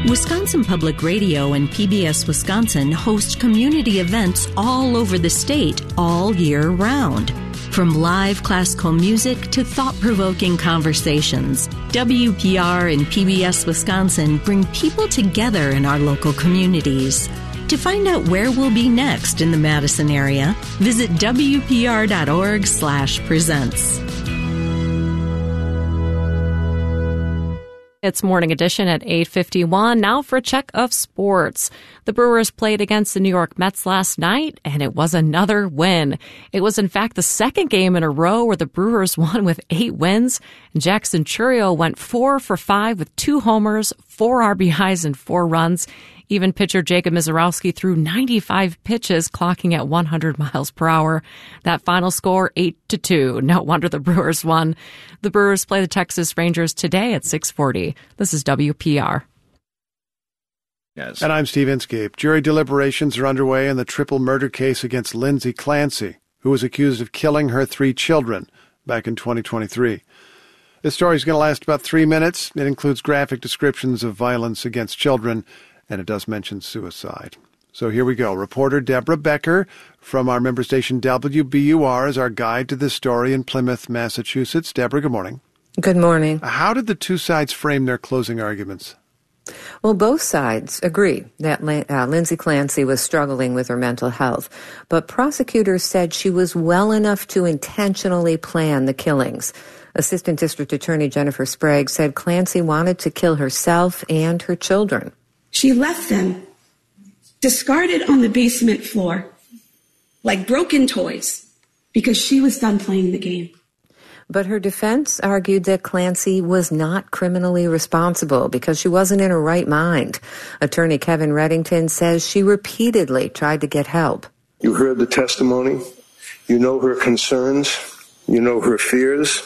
Wisconsin Public Radio and PBS Wisconsin host community events all over the state all year round. From live classical music to thought-provoking conversations, WPR and PBS Wisconsin bring people together in our local communities. To find out where we'll be next in the Madison area, visit WPR.org/presents. It's Morning Edition at 8:51. Now for a check of sports. The Brewers played against the New York Mets last night, and it was another win. It was, in fact, the second game in a row where the Brewers won with 8 wins. And Jackson Chourio went 4 for 5 with 2 homers, 4 RBIs, and 4 runs. Even pitcher Jacob Misiorowski threw 95 pitches, clocking at 100 miles per hour. That final score, 8-2. No wonder the Brewers won. The Brewers play the Texas Rangers today at 6:40. This is WPR. Yes. And I'm Steve Inscape. Jury deliberations are underway in the triple murder case against Lindsay Clancy, who was accused of killing her 3 children back in 2023. This story is going to last about 3 minutes. It includes graphic descriptions of violence against children, and it does mention suicide. So here we go. Reporter Deborah Becker from our member station WBUR is our guide to this story in Plymouth, Massachusetts. Deborah, good morning. Good morning. How did the two sides frame their closing arguments? Well, both sides agree that Lindsay Clancy was struggling with her mental health, but prosecutors said she was well enough to intentionally plan the killings. Assistant District Attorney Jennifer Sprague said Clancy wanted to kill herself and her children. She left them discarded on the basement floor like broken toys because she was done playing the game. But her defense argued that Clancy was not criminally responsible because she wasn't in her right mind. Attorney Kevin Reddington says she repeatedly tried to get help. You heard the testimony. You know her concerns. You know her fears.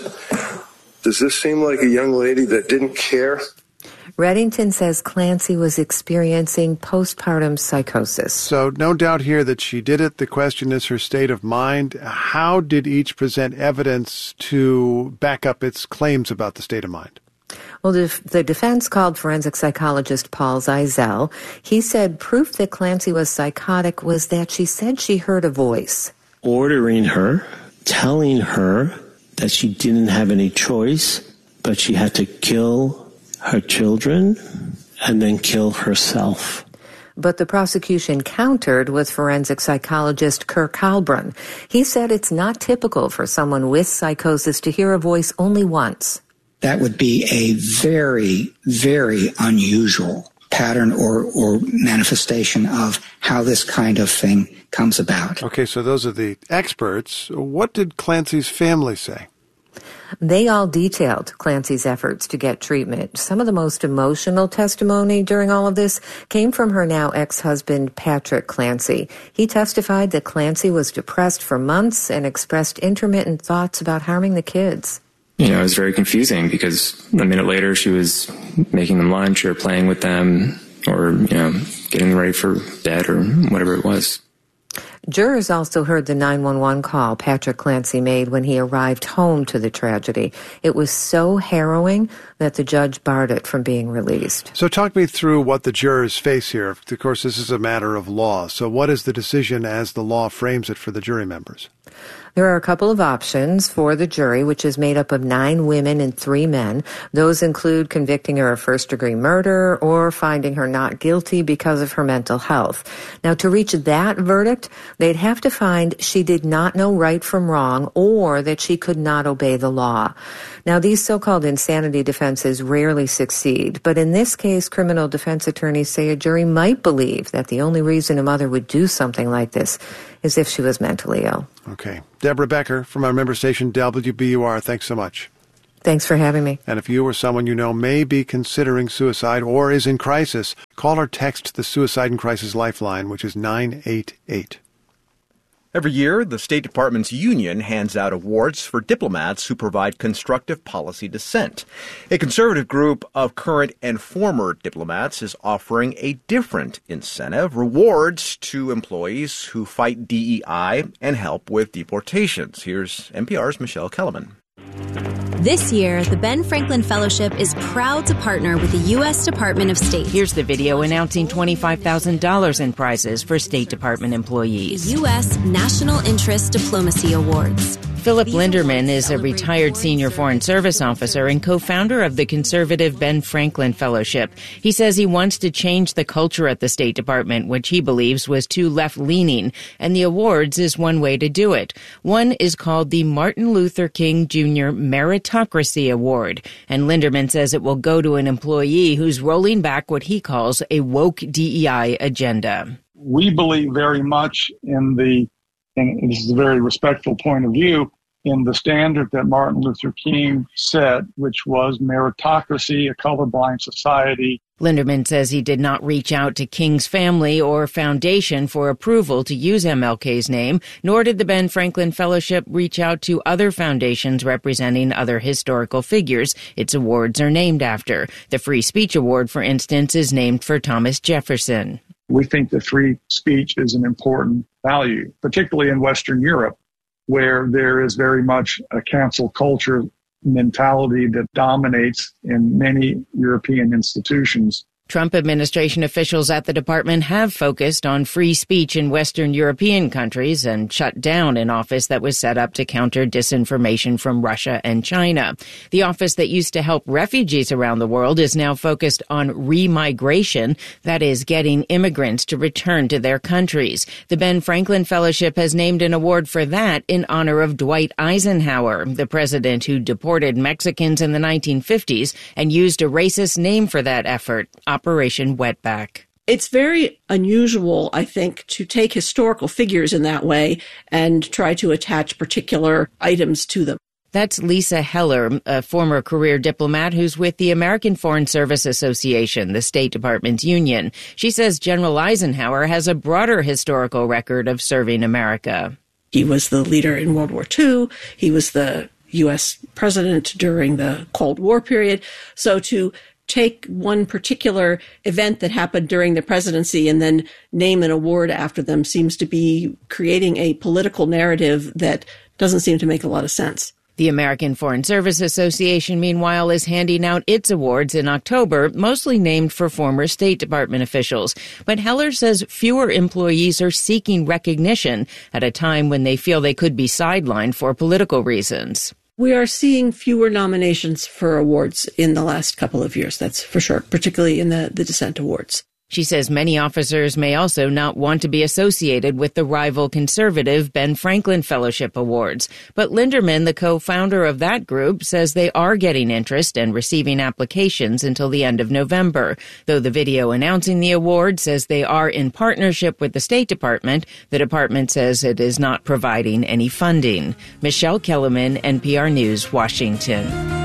Does this seem like a young lady that didn't care? Reddington says Clancy was experiencing postpartum psychosis. So no doubt here that she did it. The question is her state of mind. How did each present evidence to back up its claims about the state of mind? Well, the defense called forensic psychologist Paul Zeisel. He said proof that Clancy was psychotic was that she said she heard a voice ordering her, telling her that she didn't have any choice, but she had to kill her children and then kill herself. But the prosecution countered with forensic psychologist Kirk Halbrun. He said it's not typical for someone with psychosis to hear a voice only once. That would be a very, very unusual pattern or manifestation of how this kind of thing comes about. Okay, so those are the experts. What did Clancy's family say? They all detailed Clancy's efforts to get treatment. Some of the most emotional testimony during all of this came from her now ex-husband, Patrick Clancy. He testified that Clancy was depressed for months and expressed intermittent thoughts about harming the kids. It was very confusing because a minute later she was making them lunch or playing with them or, getting them ready for bed or whatever it was. Jurors also heard the 911 call Patrick Clancy made when he arrived home to the tragedy. It was so harrowing that the judge barred it from being released. So talk me through what the jurors face here. Of course, this is a matter of law. So what is the decision as the law frames it for the jury members? There are a couple of options for the jury, which is made up of 9 women and 3 men. Those include convicting her of first-degree murder or finding her not guilty because of her mental health. Now, to reach that verdict, they'd have to find she did not know right from wrong or that she could not obey the law. Now, these so-called insanity defenses rarely succeed, but in this case, criminal defense attorneys say a jury might believe that the only reason a mother would do something like this is if she was mentally ill. Okay. Deborah Becker from our member station WBUR, thanks so much. Thanks for having me. And if you or someone you know may be considering suicide or is in crisis, call or text the Suicide and Crisis Lifeline, which is 988. Every year, the State Department's union hands out awards for diplomats who provide constructive policy dissent. A conservative group of current and former diplomats is offering a different incentive, rewards to employees who fight DEI and help with deportations. Here's NPR's Michelle Kellerman. This year, the Ben Franklin Fellowship is proud to partner with the U.S. Department of State. Here's the video announcing $25,000 in prizes for State Department employees. The U.S. National Interest Diplomacy Awards. Philip Linderman is a retired senior Foreign Service officer and co-founder of the conservative Ben Franklin Fellowship. He says he wants to change the culture at the State Department, which he believes was too left-leaning, and the awards is one way to do it. One is called the Martin Luther King Jr. Meritocracy Award, and Linderman says it will go to an employee who's rolling back what he calls a woke DEI agenda. We believe very much in and this is a very respectful point of view, in the standard that Martin Luther King set, which was meritocracy, a colorblind society. Linderman says he did not reach out to King's family or foundation for approval to use MLK's name, nor did the Ben Franklin Fellowship reach out to other foundations representing other historical figures its awards are named after. The Free Speech Award, for instance, is named for Thomas Jefferson. We think that free speech is an important value, particularly in Western Europe, where there is very much a cancel culture mentality that dominates in many European institutions. Trump administration officials at the department have focused on free speech in Western European countries and shut down an office that was set up to counter disinformation from Russia and China. The office that used to help refugees around the world is now focused on remigration, that is, getting immigrants to return to their countries. The Ben Franklin Fellowship has named an award for that in honor of Dwight Eisenhower, the president who deported Mexicans in the 1950s and used a racist name for that effort, Operation Wetback. It's very unusual, I think, to take historical figures in that way and try to attach particular items to them. That's Lisa Heller, a former career diplomat who's with the American Foreign Service Association, the State Department's union. She says General Eisenhower has a broader historical record of serving America. He was the leader in World War II. He was the U.S. president during the Cold War period. So to take one particular event that happened during the presidency and then name an award after them seems to be creating a political narrative that doesn't seem to make a lot of sense. The American Foreign Service Association, meanwhile, is handing out its awards in October, mostly named for former State Department officials. But Heller says fewer employees are seeking recognition at a time when they feel they could be sidelined for political reasons. We are seeing fewer nominations for awards in the last couple of years, that's for sure, particularly in the dissent awards. She says many officers may also not want to be associated with the rival conservative Ben Franklin Fellowship Awards. But Linderman, the co-founder of that group, says they are getting interest and receiving applications until the end of November. Though the video announcing the award says they are in partnership with the State Department, the department says it is not providing any funding. Michelle Kellerman, NPR News, Washington.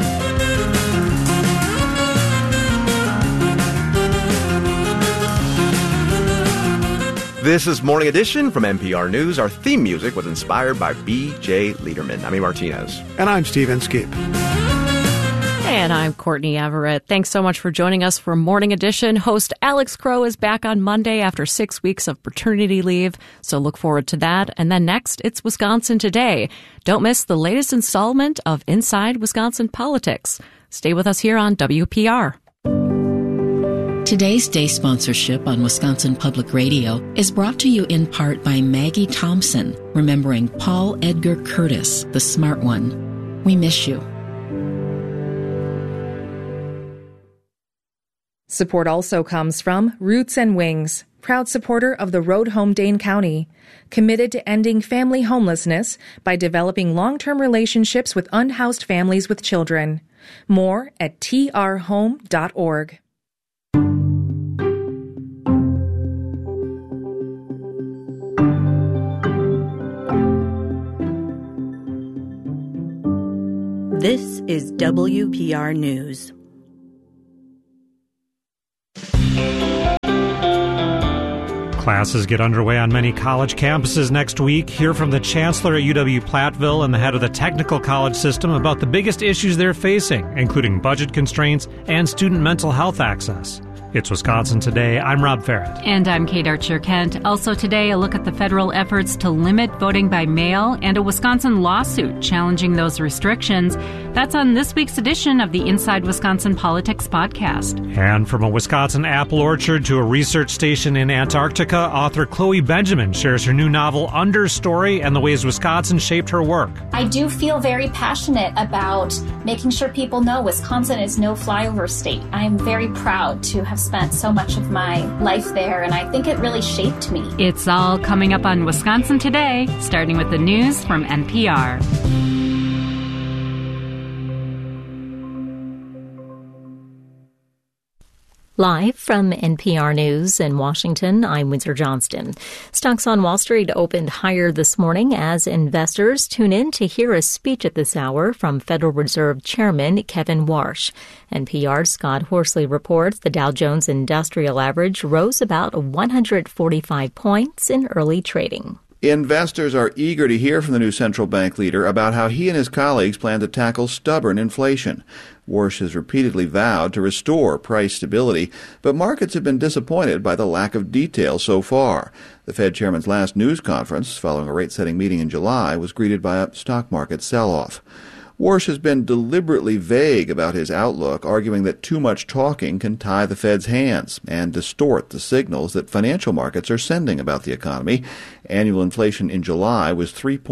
This is Morning Edition from NPR News. Our theme music was inspired by B.J. Liederman. I'm E. Martinez. And I'm Steve Inskeep. And I'm Courtney Everett. Thanks so much for joining us for Morning Edition. Host Alex Crow is back on Monday after 6 weeks of paternity leave, so look forward to that. And then next, it's Wisconsin Today. Don't miss the latest installment of Inside Wisconsin Politics. Stay with us here on WPR. Today's day sponsorship on Wisconsin Public Radio is brought to you in part by Maggie Thompson, remembering Paul Edgar Curtis, the smart one. We miss you. Support also comes from Roots and Wings, proud supporter of the Road Home Dane County, committed to ending family homelessness by developing long-term relationships with unhoused families with children. More at trhome.org. This is WPR News. Classes get underway on many college campuses next week. Hear from the chancellor at UW-Platteville and the head of the technical college system about the biggest issues they're facing, including budget constraints and student mental health access. It's Wisconsin Today. I'm Rob Farrett. And I'm Kate Archer-Kent. Also today, a look at the federal efforts to limit voting by mail and a Wisconsin lawsuit challenging those restrictions. That's on this week's edition of the Inside Wisconsin Politics podcast. And from a Wisconsin apple orchard to a research station in Antarctica, author Chloe Benjamin shares her new novel, Understory, and the ways Wisconsin shaped her work. I do feel very passionate about making sure people know Wisconsin is no flyover state. I am very proud to have spent so much of my life there, and I think it really shaped me. It's all coming up on Wisconsin Today, starting with the news from NPR. Live from NPR News in Washington, I'm Windsor Johnston. Stocks on Wall Street opened higher this morning as investors tune in to hear a speech at this hour from Federal Reserve Chairman Kevin Warsh. NPR's Scott Horsley reports the Dow Jones Industrial Average rose about 145 points in early trading. Investors are eager to hear from the new central bank leader about how he and his colleagues plan to tackle stubborn inflation. Warsh has repeatedly vowed to restore price stability, but markets have been disappointed by the lack of detail so far. The Fed chairman's last news conference, following a rate-setting meeting in July, was greeted by a stock market sell-off. Warsh has been deliberately vague about his outlook, arguing that too much talking can tie the Fed's hands and distort the signals that financial markets are sending about the economy. Annual inflation in July was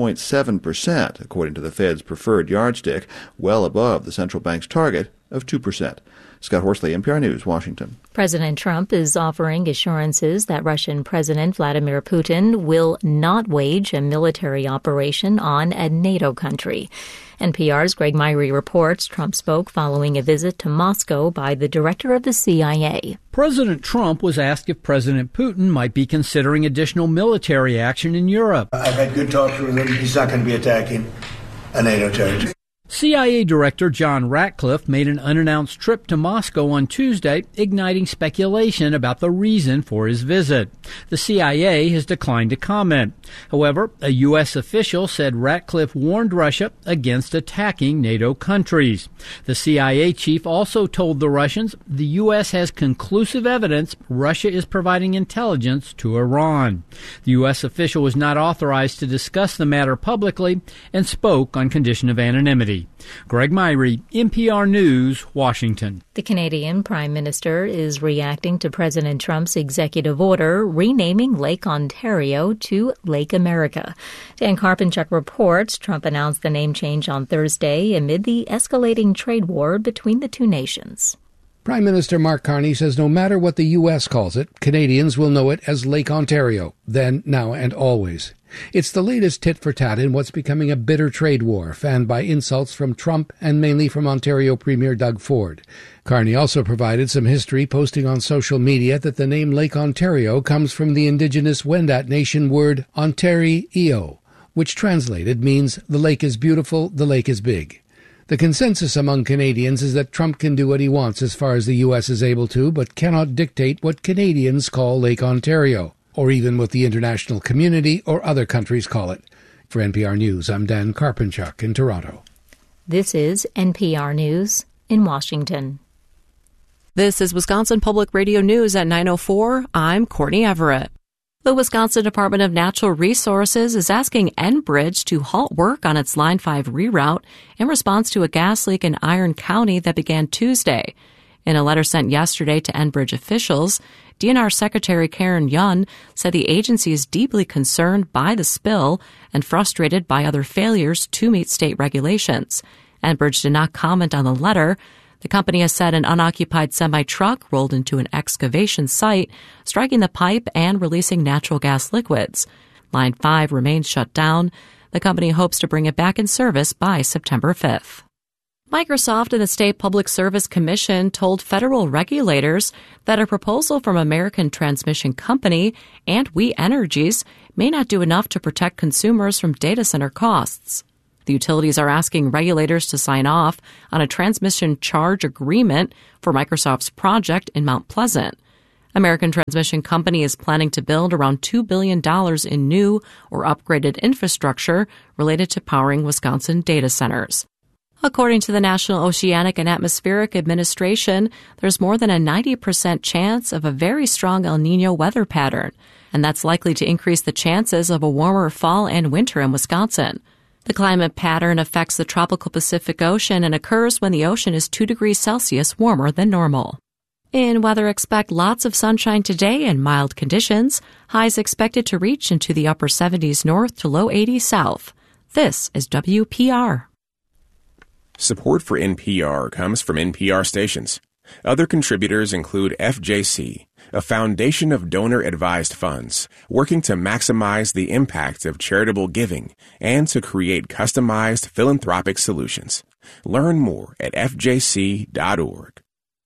3.7%, according to the Fed's preferred yardstick, well above the central bank's target of 2%. Scott Horsley, NPR News, Washington. President Trump is offering assurances that Russian President Vladimir Putin will not wage a military operation on a NATO country. NPR's Greg Myrie reports Trump spoke following a visit to Moscow by the director of the CIA. President Trump was asked if President Putin might be considering additional military action in Europe. I've had good talks with him. He's not going to be attacking a NATO territory. CIA Director John Ratcliffe made an unannounced trip to Moscow on Tuesday, igniting speculation about the reason for his visit. The CIA has declined to comment. However, a U.S. official said Ratcliffe warned Russia against attacking NATO countries. The CIA chief also told the Russians the U.S. has conclusive evidence Russia is providing intelligence to Iran. The U.S. official was not authorized to discuss the matter publicly and spoke on condition of anonymity. Greg Myrie, NPR News, Washington. The Canadian Prime Minister is reacting to President Trump's executive order renaming Lake Ontario to Lake America. Dan Karpenchuk reports Trump announced the name change on Thursday amid the escalating trade war between the two nations. Prime Minister Mark Carney says no matter what the U.S. calls it, Canadians will know it as Lake Ontario, then, now, and always. It's the latest tit-for-tat in what's becoming a bitter trade war, fanned by insults from Trump and mainly from Ontario Premier Doug Ford. Carney also provided some history, posting on social media that the name Lake Ontario comes from the indigenous Wendat Nation word Ontario, which translated means the lake is beautiful, the lake is big. The consensus among Canadians is that Trump can do what he wants as far as the U.S. is able to, but cannot dictate what Canadians call Lake Ontario, or even what the international community or other countries call it. For NPR News, I'm Dan Karpenchuk in Toronto. This is NPR News in Washington. This is Wisconsin Public Radio News at 9:04. I'm Courtney Everett. The Wisconsin Department of Natural Resources is asking Enbridge to halt work on its Line 5 reroute in response to a gas leak in Iron County that began Tuesday. In a letter sent yesterday to Enbridge officials, DNR Secretary Karen Yun said the agency is deeply concerned by the spill and frustrated by other failures to meet state regulations. Enbridge did not comment on the letter. The company has said an unoccupied semi-truck rolled into an excavation site, striking the pipe and releasing natural gas liquids. Line 5 remains shut down. The company hopes to bring it back in service by September 5th. Microsoft and the State Public Service Commission told federal regulators that a proposal from American Transmission Company and We Energies may not do enough to protect consumers from data center costs. The utilities are asking regulators to sign off on a transmission charge agreement for Microsoft's project in Mount Pleasant. American Transmission Company is planning to build around $2 billion in new or upgraded infrastructure related to powering Wisconsin data centers. According to the National Oceanic and Atmospheric Administration, there's more than a 90% chance of a very strong El Niño weather pattern, and that's likely to increase the chances of a warmer fall and winter in Wisconsin. The climate pattern affects the tropical Pacific Ocean and occurs when the ocean is 2 degrees Celsius warmer than normal. In weather, expect lots of sunshine today and mild conditions. Highs expected to reach into the upper 70s north to low 80s south. This is WPR. Support for NPR comes from NPR stations. Other contributors include FJC, a foundation of donor-advised funds working to maximize the impact of charitable giving and to create customized philanthropic solutions. Learn more at fjc.org.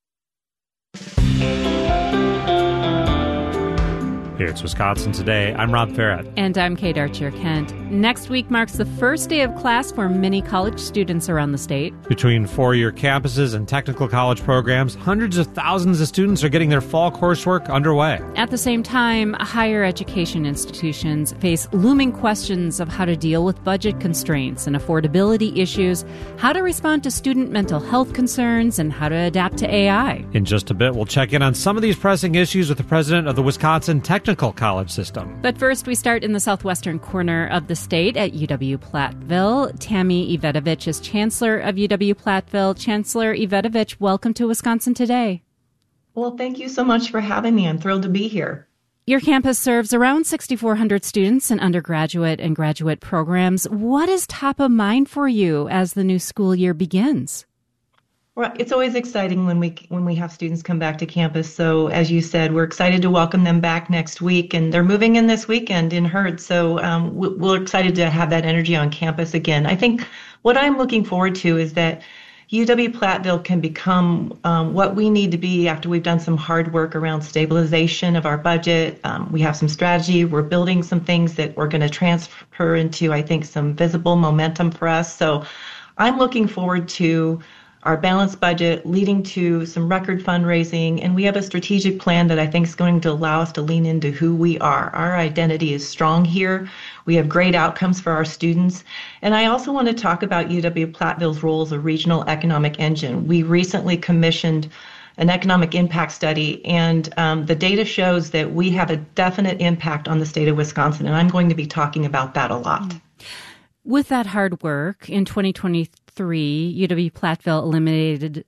It's Wisconsin Today. I'm Rob Farrett. And I'm Kate Archer-Kent. Next week marks the first day of class for many college students around the state. Between four-year campuses and technical college programs, hundreds of thousands of students are getting their fall coursework underway. At the same time, higher education institutions face looming questions of how to deal with budget constraints and affordability issues, how to respond to student mental health concerns, and how to adapt to AI. In just a bit, we'll check in on some of these pressing issues with the president of the Wisconsin Technical College System. But first, we start in the southwestern corner of the state at UW-Platteville. Tammy Ivetovich is chancellor of UW-Platteville. Chancellor Ivetovich, welcome to Wisconsin Today. Well, thank you so much for having me. I'm thrilled to be here. Your campus serves around 6,400 students in undergraduate and graduate programs. What is top of mind for you as the new school year begins? Well, it's always exciting when we have students come back to campus. So as you said, we're excited to welcome them back next week, and they're moving in this weekend in Hurd. So we're excited to have that energy on campus again. I think what I'm looking forward to is that UW-Platteville can become what we need to be after we've done some hard work around stabilization of our budget. We have some strategy. We're building some things that we're going to transfer into, I think, some visible momentum for us. So I'm looking forward to our balanced budget leading to some record fundraising, and we have a strategic plan that I think is going to allow us to lean into who we are. Our identity is strong here. We have great outcomes for our students. And I also want to talk about UW-Platteville's role as a regional economic engine. We recently commissioned an economic impact study, and the data shows that we have a definite impact on the state of Wisconsin, and I'm going to be talking about that a lot. With that hard work, in 2023, UW-Platteville eliminated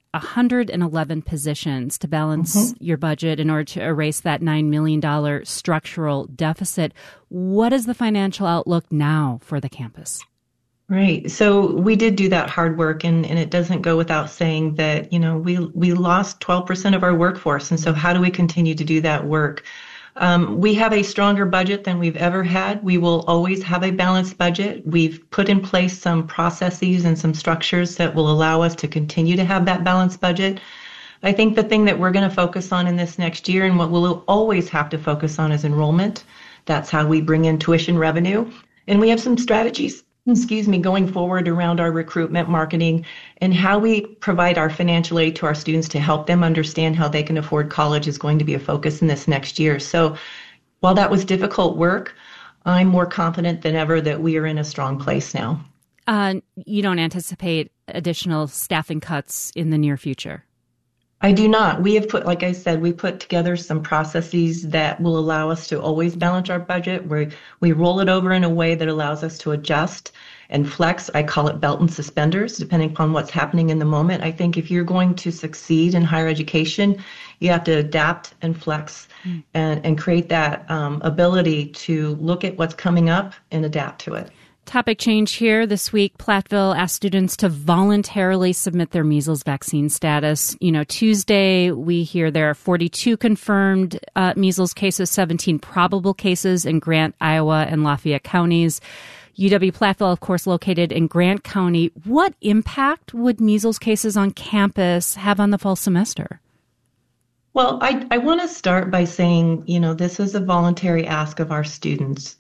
111 positions to balance your budget in order to erase that $9 million structural deficit. What is the financial outlook now for the campus? Right. So we did do that hard work, and it doesn't go without saying that, we lost 12% of our workforce. And so how do we continue to do that work? We have a stronger budget than we've ever had. We will always have a balanced budget. We've put in place some processes and some structures that will allow us to continue to have that balanced budget. I think the thing that we're going to focus on in this next year, and what we'll always have to focus on, is enrollment. That's how we bring in tuition revenue. And we have some strategies, going forward around our recruitment, marketing, and how we provide our financial aid to our students to help them understand how they can afford college is going to be a focus in this next year. So while that was difficult work, I'm more confident than ever that we are in a strong place now. You don't anticipate additional staffing cuts in the near future? I do not. We have like I said, we put together some processes that will allow us to always balance our budget. We roll it over in a way that allows us to adjust and flex. I call it belt and suspenders, depending upon what's happening in the moment. I think if you're going to succeed in higher education, you have to adapt and flex and create that ability to look at what's coming up and adapt to it. Topic change here. This week, Platteville asked students to voluntarily submit their measles vaccine status. Tuesday, we hear there are 42 confirmed measles cases, 17 probable cases in Grant, Iowa, and Lafayette counties. UW-Platteville, of course, located in Grant County. What impact would measles cases on campus have on the fall semester? Well, I want to start by saying, this is a voluntary ask of our students.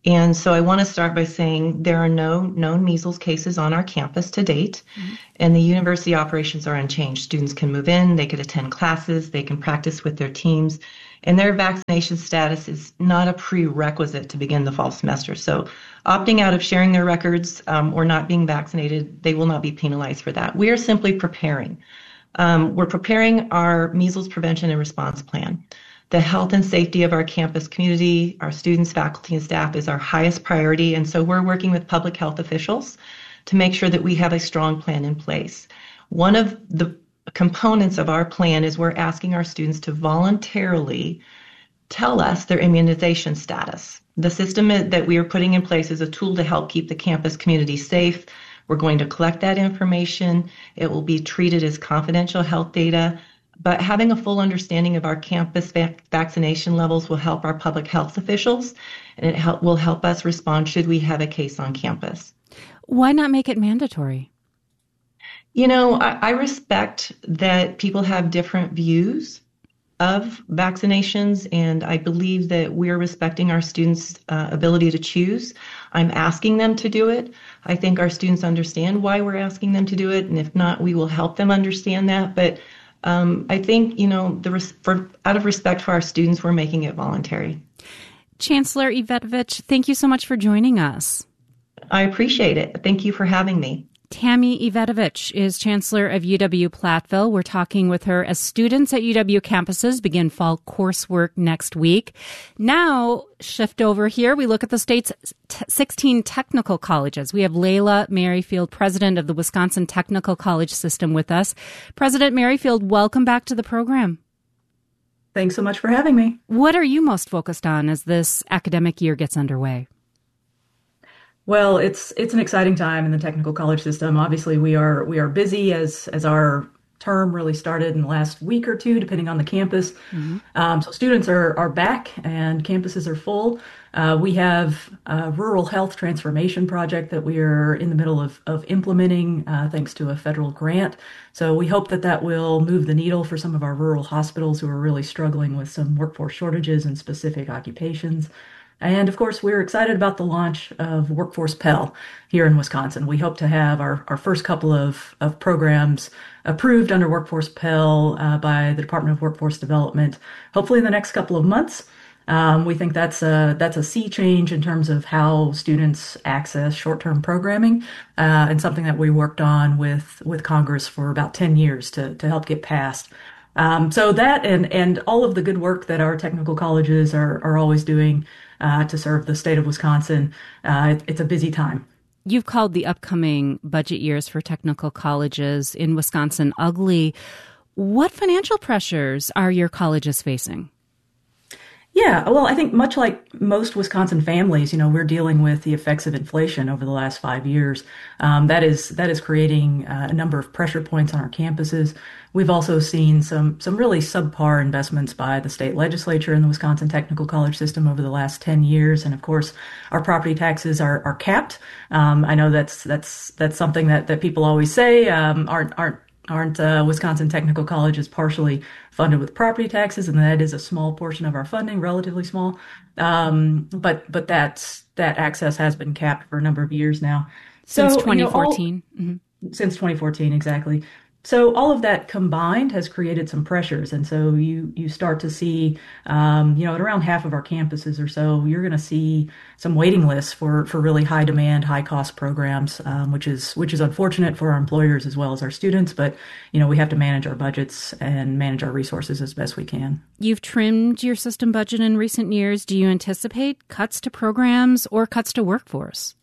And so I want to start by saying there are no known measles cases on our campus to date, and the university operations are unchanged. Students can move in, they could attend classes, they can practice with their teams, and their vaccination status is not a prerequisite to begin the fall semester. So opting out of sharing their records or not being vaccinated, they will not be penalized for that. We are simply preparing. We're preparing our measles prevention and response plan. The health and safety of our campus community, our students, faculty, and staff is our highest priority. And so we're working with public health officials to make sure that we have a strong plan in place. One of the components of our plan is we're asking our students to voluntarily tell us their immunization status. The system that we are putting in place is a tool to help keep the campus community safe. We're going to collect that information. It will be treated as confidential health data. But having a full understanding of our campus vaccination levels will help our public health officials, and it will help us respond should we have a case on campus. Why not make it mandatory? You know, I respect that people have different views of vaccinations, and I believe that we're respecting our students' ability to choose. I'm asking them to do it. I think our students understand why we're asking them to do it, and if not, we will help them understand that. But I think, you know, out of respect for our students, we're making it voluntary. Chancellor Ivetovich, thank you so much for joining us. I appreciate it. Thank you for having me. Tammy Ivetovich is Chancellor of UW-Platteville. We're talking with her as students at UW campuses begin fall coursework next week. Now, shift over here. We look at the state's 16 technical colleges. We have Layla Merrifield, president of the Wisconsin Technical College System, with us. President Merrifield, welcome back to the program. Thanks so much for having me. What are you most focused on as this academic year gets underway? Well, it's an exciting time in the technical college system. Obviously, we are busy as our term really started in the last week or two, depending on the campus. Mm-hmm. So students are back and campuses are full. We have a rural health transformation project that we are in the middle of implementing thanks to a federal grant. So we hope that will move the needle for some of our rural hospitals who are really struggling with some workforce shortages in specific occupations. And of course, we're excited about the launch of Workforce Pell here in Wisconsin. We hope to have our first couple of programs approved under Workforce Pell by the Department of Workforce Development, hopefully in the next couple of months. We think that's a sea change in terms of how students access short-term programming, and something that we worked on with Congress for about 10 years to help get passed. So that and all of the good work that our technical colleges are always doing to serve the state of Wisconsin, it's a busy time. You've called the upcoming budget years for technical colleges in Wisconsin ugly. What financial pressures are your colleges facing? Yeah, well, I think much like most Wisconsin families, we're dealing with the effects of inflation over the last 5 years. That is creating a number of pressure points on our campuses. We've also seen some really subpar investments by the state legislature in the Wisconsin Technical College System over the last 10 years. And of course, our property taxes are capped. I know that's something that people always say, aren't Wisconsin Technical Colleges partially funded with property taxes, and that is a small portion of our funding, relatively small. But that access has been capped for a number of years now. Since 2014. Since 2014, exactly. So all of that combined has created some pressures. And so you start to see, at around half of our campuses or so, you're going to see some waiting lists for really high demand, high cost programs, which is unfortunate for our employers as well as our students. But, we have to manage our budgets and manage our resources as best we can. You've trimmed your system budget in recent years. Do you anticipate cuts to programs or cuts to workforce?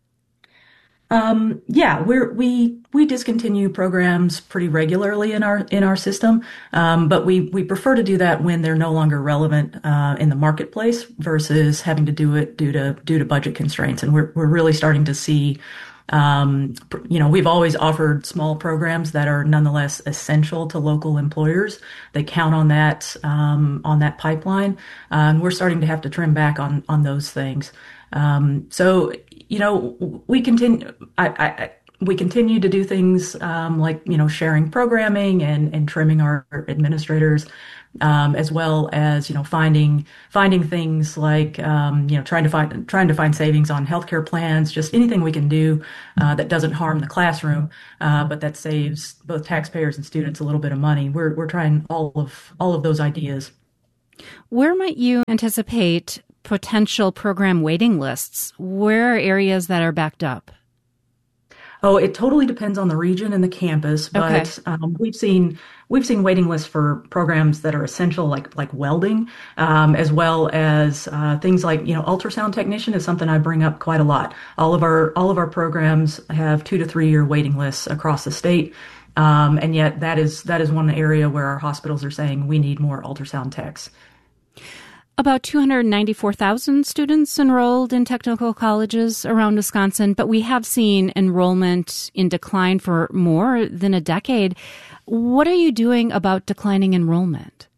We discontinue programs pretty regularly in our system, but we prefer to do that when they're no longer relevant in the marketplace versus having to do it due to budget constraints. And we're really starting to see, we've always offered small programs that are nonetheless essential to local employers. They count on that pipeline, and we're starting to have to trim back on those things. We continue. we continue to do things like, sharing programming and trimming our administrators, as well as, finding things like, trying to find savings on healthcare plans, just anything we can do that doesn't harm the classroom, but that saves both taxpayers and students a little bit of money. We're trying all of those ideas. Where might you anticipate potential program waiting lists? Where are areas that are backed up? Oh, it totally depends on the region and the campus, but we've seen waiting lists for programs that are essential, like welding, as well as things like ultrasound technician is something I bring up quite a lot. All of our programs have 2 to 3 year waiting lists across the state, and yet that is one area where our hospitals are saying we need more ultrasound techs. About 294,000 students enrolled in technical colleges around Wisconsin, but we have seen enrollment in decline for more than a decade. What are you doing about declining enrollment?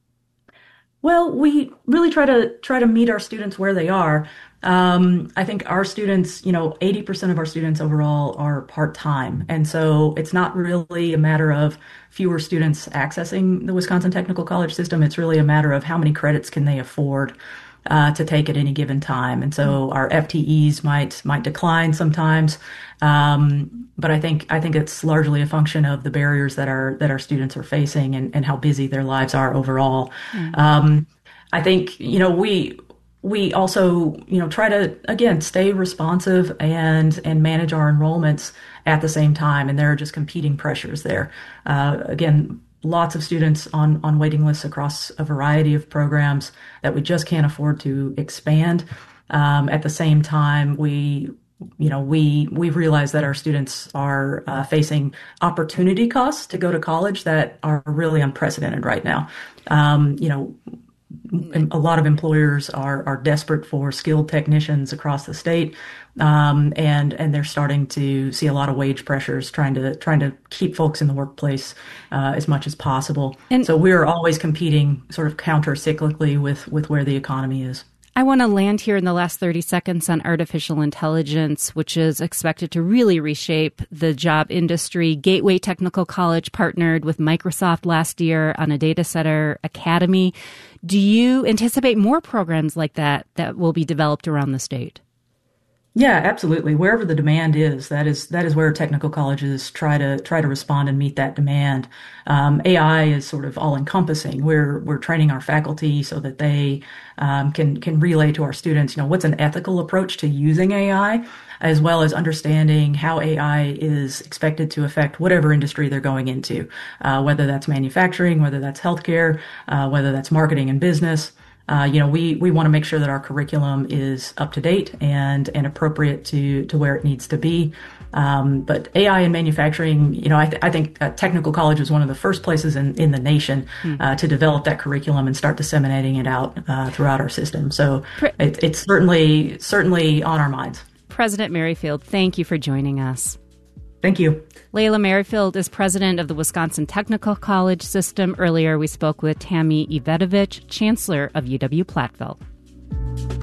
Well, we really try to meet our students where they are. I think our students, 80% of our students overall are part-time. And so it's not really a matter of fewer students accessing the Wisconsin Technical College system. It's really a matter of how many credits can they afford to take at any given time. And so our FTEs might decline sometimes. But I think it's largely a function of the barriers that our students are facing and how busy their lives are overall. I think, we also, try to, again, stay responsive and manage our enrollments at the same time. And there are just competing pressures there. Again, lots of students on waiting lists across a variety of programs that we just can't afford to expand. At the same time, we've realized that our students are facing opportunity costs to go to college that are really unprecedented right now. A lot of employers are desperate for skilled technicians across the state, and they're starting to see a lot of wage pressures, trying to keep folks in the workplace as much as possible. And so we're always competing sort of counter-cyclically with where the economy is. I want to land here in the last 30 seconds on artificial intelligence, which is expected to really reshape the job industry. Gateway Technical College partnered with Microsoft last year on a data center academy. Do you anticipate more programs like that will be developed around the state? Yeah, absolutely. Wherever the demand is, that is where technical colleges try to respond and meet that demand. AI is sort of all encompassing. We're training our faculty so that they can relay to our students, what's an ethical approach to using AI, as well as understanding how AI is expected to affect whatever industry they're going into, whether that's manufacturing, whether that's healthcare, whether that's marketing and business. We want to make sure that our curriculum is up to date and appropriate to where it needs to be. But AI in manufacturing, I think Technical College is one of the first places in the nation to develop that curriculum and start disseminating it out throughout our system. So it's certainly on our minds. President Merrifield, thank you for joining us. Thank you. Layla Merrifield is president of the Wisconsin Technical College System. Earlier, we spoke with Tammy Ivetovich, chancellor of UW-Platteville.